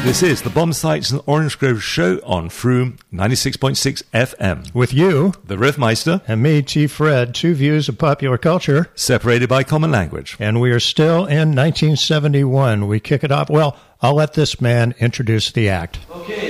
This is the Bomb Sites and Orange Grove Show on Froome 96.6 FM. With you, the Riffmeister, and me, Chief Fred, two views of popular culture. Separated by common language. And we are still in 1971. We kick it off. Well, I'll let this man introduce the act. Okay.